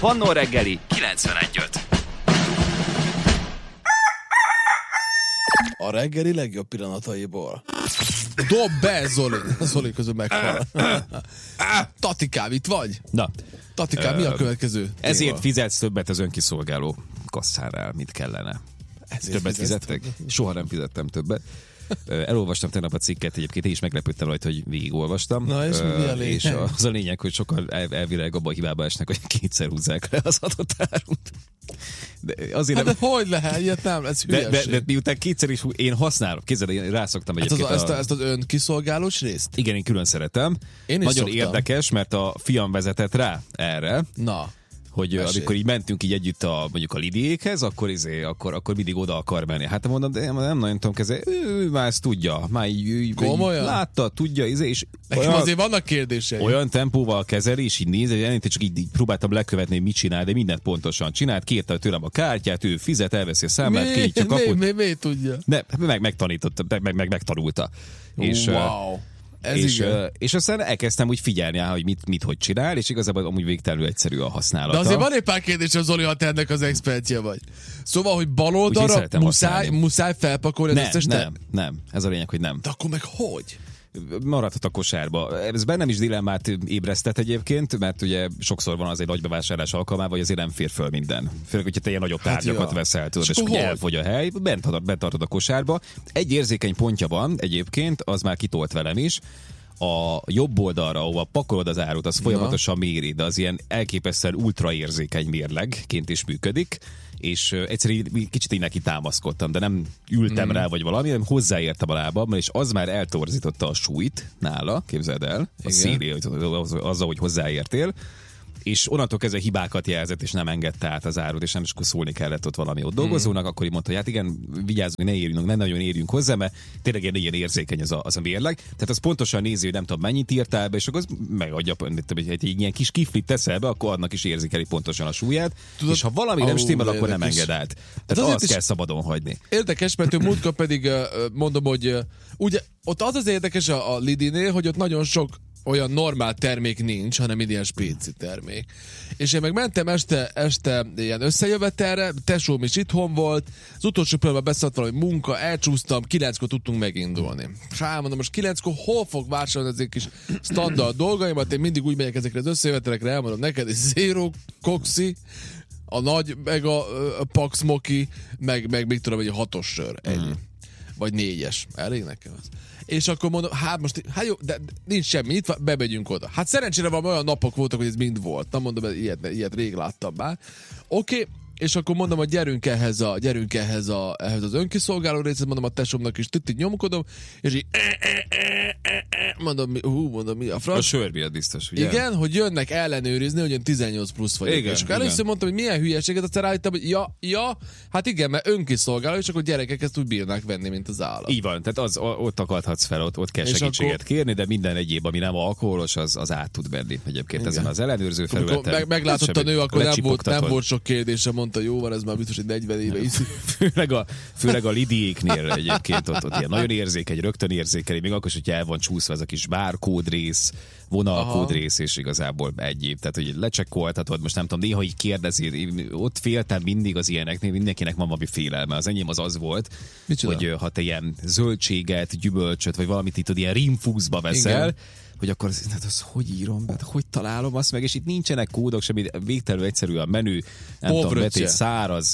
Pannó reggeli 91.5. A reggeli legjobb pillanataiból. Dob be, Zoli! Zoli közül meghal. Tatikám, itt vagy? Na. Tatikám, mi a következő Ezért téma? fizetsz többet az önkiszolgáló kasszánál, mint kellene. Ezért Többet fizetsz fizettek? Soha nem fizettem többet. Elolvastam tegnap a cikket, egyébként én is meglepődtem rajta, hogy végigolvastam. Na, és mi a lényeg? És az a lényeg, hogy sokan elvileg abban a hibába esnek, hogy kétszer húzzák le az adott árut. De azért Hát nem... de hogy lehet? Ilyet nem, ez hülyeség. De miután kétszer is én használom, képzeld, én rászoktam egyébként. Ezt az önkiszolgálós részt? Igen, én külön szeretem. Én is Nagyon szoktam. érdekes, mert a fiam vezetett rá erre. Na. Hogy Mesélj. amikor így mentünk így együtt mondjuk a Lidiékhez, akkor mindig oda akar menni. Hát mondom, de nem nagyon tudom kezelni. Ő már ezt tudja. Már így látta, tudja, és Nekem azért vannak kérdései. olyan tempóval kezeli, és így néz, hogy csak így próbáltam lekövetni, hogy mit csinál, de mindent pontosan csinált. Kérte tőlem a kártyát, ő fizet, elveszi a számlát, kinyitja a kaput. Mi tudja? Megtanította, megtanulta. Wow. És aztán elkezdtem úgy figyelni, hogy mit hogy csinál, és igazából amúgy végtelenül egyszerű a használata. De azért van egy pár kérdésem, Zoli, ha te ennek az expertje vagy. Szóval, hogy bal oldalra muszáj felpakolni az összes nem. Ez a lényeg, hogy nem. De akkor meg hogy? Maradhat a kosárba. Ez bennem is dilemmát ébresztett egyébként, mert ugye sokszor van azért nagy bevásárlás alkalmával, hogy azért nem fér föl minden. Főleg, hogyha te ilyen nagyobb tárgyakat veszel, tudod, és hogy elfogy a hely, bent tartod a kosárba. Egy érzékeny pontja van egyébként, az már kitolt velem is. A jobb oldalra, ahova pakolod az árut, az folyamatosan méri, de az ilyen elképesztően ultraérzékeny mérlegként is működik, és egyszerűen kicsit így neki támaszkodtam, de nem ültem rá vagy valami, hanem hozzáértem a lábammal, és az már eltorzította a súlyt nála, képzeld el, a széli, azzal, hogy hozzáértél, és onnantól kezdve hibákat jelzett, és nem engedte át az árut, és nem is szólni kellett ott valami ott dolgozónak, akkor így mondta, hogy hát igen, vigyázzunk, ne nagyon érjünk hozzá, mert tényleg ilyen érzékeny az a mérleg. Tehát az pontosan nézi, hogy nem tudom, mennyit írtál be, és akkor az megadja, egy ilyen kis kiflit teszel be, akkor annak is érzékeli pontosan a súlyát, tudod, és ha valami nem stimmel, akkor nem enged át. Tehát azt kell szabadon hagyni. Érdekes, mert ő múltkor pedig mondom, hogy ugye ott az érdekes a Lidinél, hogy ott nagyon sok olyan normál termék nincs, hanem ilyen spéci termék. És én meg mentem este ilyen összejövetelre, tesóm is itthon volt, az utolsó pillanatban beszélt valami munka, elcsúsztam, 9-kor tudtunk megindulni. Mondom, most 9-kor hol fog vásárolni ezek kis standard dolgaimat, én mindig úgy megyek ezekre az összejövetelekre, elmondom neked, egy Zero Coxi, a nagy, meg a Pax Moki, meg még tudom, egy 6-os sör, ennyi. Vagy 4-es. Elég nekem az. És akkor mondom, hát jó, de nincs semmi, itt bemegyünk oda. Hát szerencsére valami olyan napok voltak, hogy ez mind volt. Nem mondom, ilyet rég láttam már. Oké, és akkor mondom, hogy gyerünk ehhez az önkiszolgáló részhez, mondom a tesómnak is, itt nyomkodom, és így mondom, mi a franc? A sör miatt biztos, ugye? Igen, hogy jönnek ellenőrizni, hogy én 18 plusz vagyok. Igen, és akkor először mondtam, hogy milyen hülyeséget, aztán rájöttem, hogy hát igen, mert önkiszolgáló, és akkor gyerekek ezt úgy bírnák venni, mint az állat. Így van, tehát ott akadhatsz fel, ott kell segítséget kérni, de minden egyéb, ami nem alkoholos, az át tud venni egyébként ezen az ellenőrző felületen. Meglátott a nő, akkor nem volt sok kérdése, mondta, jó van, ez már biztos, hogy 40 éve is. Főleg a Lidiéknél egyébként ott ilyen nagyon érzékeny, rögtön érzékeli, még akkor is, hogy el van csúszva ez a kis bárkódrész, vonalkódrész, és igazából egyéb. Tehát, hogy lecsekkoltatod, most nem tudom, néha így kérdezi, ott féltem mindig az ilyeneknél, mindenkinek van valami félelme. Az enyém az volt, hogy ha te ilyen zöldséget, gyümölcsöt, vagy valamit itt ilyen rimfúzba veszel, igen, hogy akkor az hogy írom be, hogy találom azt meg, és itt nincsenek kódok, semmi, végtelenül egyszerű a menü, nem tudom, betél száraz,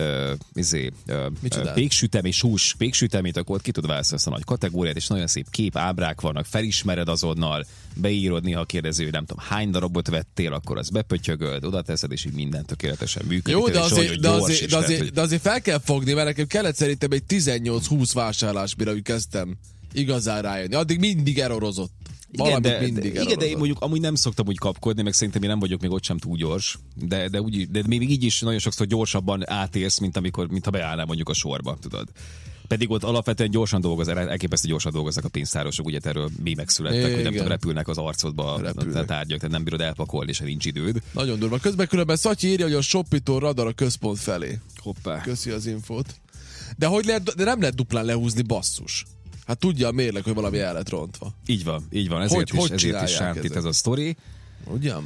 péksütem és hús péksütemét, akkor ott ki tud választani azt a nagy kategóriát, és nagyon szép kép, ábrák vannak, felismered azonnal, beírod, néha kérdező, nem tudom, hány darabot vettél, akkor azt bepötyögöd, oda teszed, és így minden tökéletesen működik. Jó, de azért fel kell fogni, mert nekem kellett szerintem egy 18-20 vásárlás, mire úgy kezdtem igazán rájönni. Addig mindig errorozott. Igen, de én mondjuk amúgy nem szoktam úgy kapkodni, meg szerintem én nem vagyok még ott sem túl gyors, de még így is nagyon sokszor gyorsabban átérsz, mint ha beállnál mondjuk a sorba, tudod. Pedig ott alapvetően gyorsan dolgoznak, elképesztő gyorsan dolgoznak a pénztárosok, ugye erről mi megszülettek, hogy nem tudom, repülnek az arcodba a tárgyak, tehát nem bírod elpakolni, és nincs időd. Nagyon durva. Közben különben Szatyi írja, hogy a Shopitól radar a központ felé. Hoppá. Köszi az infót. De nem lehet duplán lehúzni, basszus. Hát tudja a mérleg, hogy valami el lett rontva. Így van. Ezért is sánt itt ez a sztori. Ugyan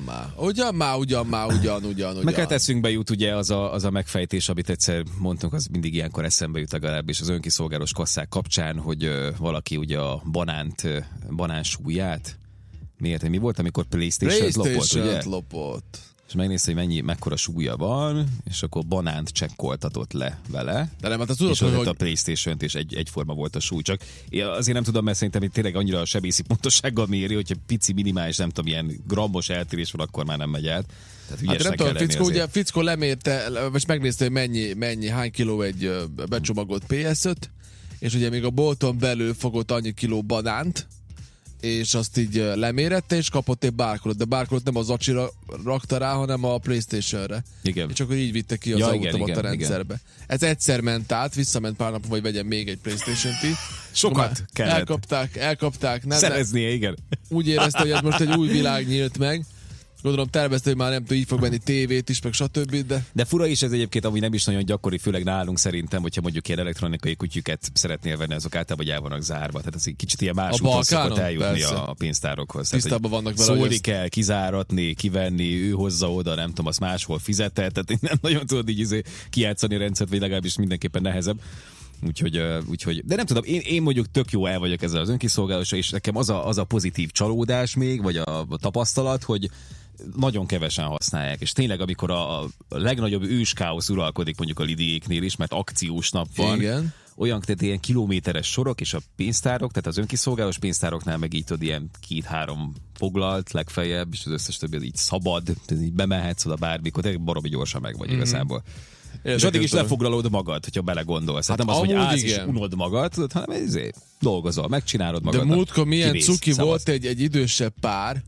már. Meg hát eszünkbe jut ugye az a megfejtés, amit egyszer mondtunk, az mindig ilyenkor eszembe jut legalábbis az önkiszolgálós kasszák kapcsán, hogy valaki ugye a banán súlyát, miért? Mi volt, amikor PlayStation-t lopott? És megnézte, hogy mekkora súlya van, és akkor banánt csekkoltatott le vele. De nem, hát az tudod, és hogy a PlayStation-t, és egyforma volt a súly. Csak azért nem tudom, mert szerintem itt tényleg annyira a sebészi pontossággal méri, hogyha pici, minimális, nem tudom, ilyen grammos eltérés van, akkor már nem megy át. Hát nem tudom, Fickó lemérte, vagy megnézte, hogy mennyi, hány kiló egy becsomagolt PS5, és ugye még a bolton belül fogott annyi kiló banánt, és azt így lemérette, és kapott egy barcode-ot, de barcode-ot nem az acsira rakta rá, hanem a PlayStation-re. Igen. És akkor így vitte ki az automata rendszerbe. Igen. Ez egyszer ment át, visszament pár napon, hogy vegyen még egy PlayStation-t. Sokat kellett. Elkapták. Nem, szereznie, igen. Úgy érezte, hogy ez most egy új világ nyílt meg. Gondolom tervezte, hogy már nem tudom, így fog menni tévét is, meg stb. De fura is ez egyébként, ami nem is nagyon gyakori, főleg nálunk szerintem, hogyha mondjuk ilyen elektronikai kutyüket szeretnél venni, azok általában el vannak zárva. Tehát ez egy kicsit ilyen más úton szokott eljutni a pénztárokhoz. Tisztában vannak vele. Szólni kell, kizáratni, kivenni, ő hozza oda, nem tudom, azt máshol fizetett. Tehát nem nagyon tudod így kijátszani a rendszert, vagy legalábbis mindenképpen nehezebb. Úgyhogy, de nem tudom, én mondjuk tök jó el vagyok ezzel az önkiszolgálásra, és nekem az a pozitív csalódás még, vagy a tapasztalat, hogy nagyon kevesen használják, és tényleg amikor a legnagyobb őskáosz uralkodik mondjuk a Lidiéknél is, mert akciós nap van, igen. Olyan, tehát ilyen kilométeres sorok, és a pénztárok, tehát az önkiszolgálós pénztároknál meg így tudod, ilyen 2-3 foglalt legfeljebb, és az összes többi így szabad, tehát így bemehetsz oda bármikor, tényleg baromi gyorsan meg vagy igazából. És addig is lefoglalod magad, hogyha belegondolsz. Hát nem az, hogy állsz és unod magad, hanem dolgozol, megcsinálod magad. De múltkor milyen cuki volt egy idősebb pár,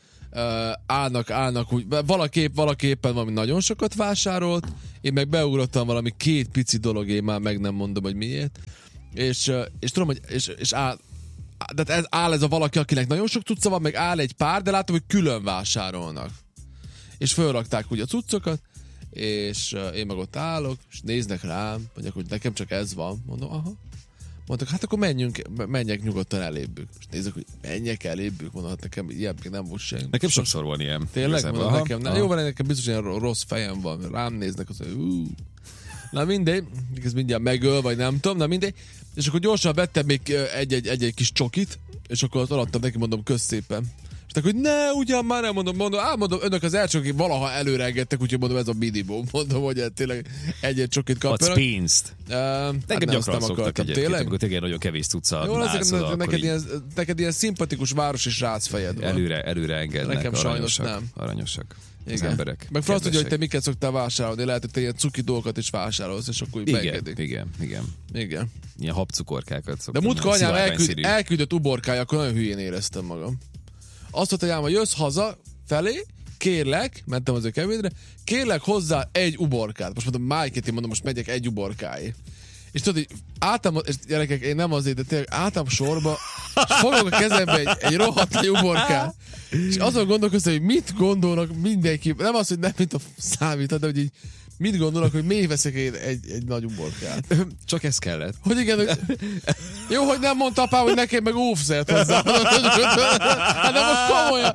állnak, úgy, valaképpen valami nagyon sokat vásárolt, én meg beugrottam valami 2 pici dolog, én már meg nem mondom, hogy miért, és tudom, hogy és áll, de áll ez a valaki, akinek nagyon sok cucca van, meg áll egy pár, de látom, hogy külön vásárolnak. És fölrakták úgy a cuccokat, és én meg ott állok, és néznek rám, mondják, hogy nekem csak ez van. Mondom, aha. Mondtak, hát akkor menjek nyugodtan elébbük. És nézzük, hogy menjek elébbük. Mondom, hát nekem ilyen nem volt sem. Nekem sokszor van ilyen. Tényleg? Mondom, nekem, jó van, nekem biztos ilyen rossz fejem van. Rám néznek, azt mondja, Na mindegy, ez mindjárt megöl, vagy nem tudom, na mindegy. És akkor gyorsan vettem még egy kis csokit, és akkor azt alattam neki, mondom, kösz szépen. És akkor, hogy ne, ugyan már nem mondom, önök az első, akik valaha előre engedtek, úgyhogy mondom, ez a minimum. Mondom, hogy tényleg egy csokit kapjanak. Adsz pénzt. Nekem gyakran szoktak egyébként, amikor tényleg nagyon kevés cuccal látszol. Neked ilyen szimpatikus város és rácfejed van. Előre engednek. Nekem sajnos nem. Aranyosak. Igen. Az emberek. Meg franc tudja, hogy te miket szoktál vásárolni, lehet, hogy te ilyen cuki dolgokat is vásárolsz, és akkor úgy beengedik. Igen. Ilyen habcukorkákat szoktam. De múltkor anyám elküldött uborkája, akkor nagyon hülyén éreztem magam. Azt mondta, hogy hogy jössz haza felé, kérlek, mentem az ő kebédre, kérlek hozzá egy uborkát. Most mondom, Májkét, mondom, most megyek egy uborkáig. És tudod, hogy álltam, és gyerekek, én nem azért, de tényleg álltam sorba, és fogok a kezembe egy rohadt egy uborkát. És azon gondolkoztam, hogy mit gondolnak mindenki, nem az, hogy nem mint a számít, de hogy így mit gondolnak, hogy miért veszek én egy nagy uborkát? Csak ez kellett. Hogy igen, hogy... Jó, hogy nem mondta apám, hogy nekem meg óvszert hozzá. Hát de most komolyan.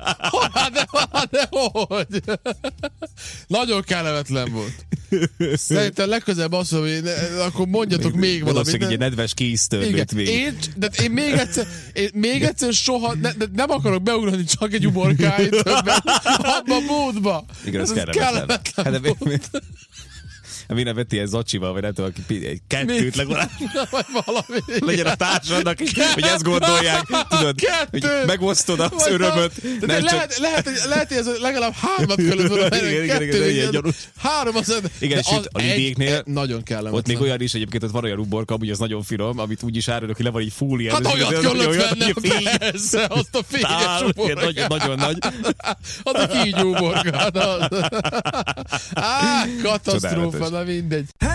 De hogy? Nagyon kellemetlen volt. Szerintem legközelebb azt mondom, hogy akkor mondjatok még valamit. Valószínűleg egy nedves kéztörlőt még. Én még egyszer soha nem akarok beugrani csak egy uborkáit többen abba a módba. Igen, ez kellemetlen. Mi nem vett ilyen zacsival, vagy nem tudom, egy kettőt legalább. Valami. Legyen a társadnak, hogy ezt gondolják. Tudod, hogy megosztod az örömöt. Lehet, hogy ez legalább 3 kellett volna. Igen, 3 az... Igen, és a Lidiéknél nagyon kellemetlen. Ott még olyan is, egyébként ott van olyan uborka, amúgy az nagyon finom, amit úgy is árulnak, hogy le van így fúlia. Hát olyat kellett vennem, persze, azt a fényes uborkát. Nagyon nagy. Az a kígyó uborka. Katasztrófa, na mindegy.